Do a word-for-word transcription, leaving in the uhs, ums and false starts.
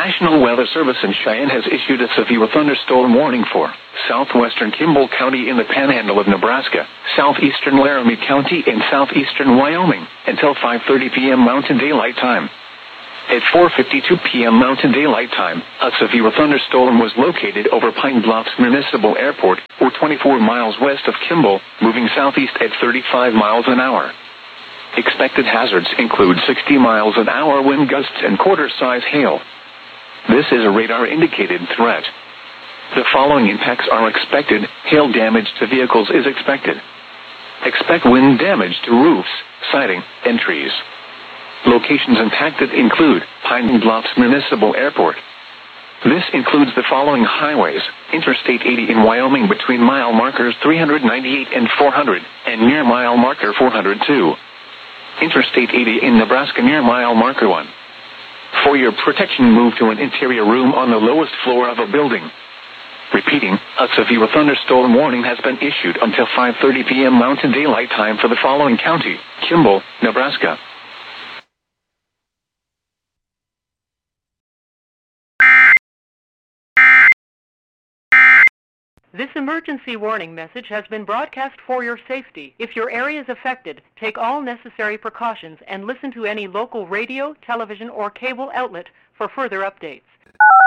National Weather Service in Cheyenne has issued a severe thunderstorm warning for southwestern Kimball County in the panhandle of Nebraska, southeastern Laramie County, and southeastern Wyoming until five thirty p.m. Mountain Daylight Time. At four fifty-two p.m. Mountain Daylight Time, a severe thunderstorm was located over Pine Bluffs Municipal Airport, or twenty-four miles west of Kimball, moving southeast at thirty-five miles an hour. Expected hazards include sixty miles an hour wind gusts and quarter-size hail. This is a radar-indicated threat. The following impacts are expected. Hail damage to vehicles is expected. Expect wind damage to roofs, siding, and trees. Locations impacted include Pine Bluffs Municipal Airport. This includes the following highways: Interstate eighty in Wyoming between mile markers three ninety-eight and four hundred, and near mile marker four hundred two. Interstate eighty in Nebraska near mile marker one. For your protection, move to an interior room on the lowest floor of a building. Repeating, a severe thunderstorm warning has been issued until five thirty p.m. Mountain Daylight Time for the following county: Kimball, Nebraska. This emergency warning message has been broadcast for your safety. If your area is affected, take all necessary precautions and listen to any local radio, television, or cable outlet for further updates.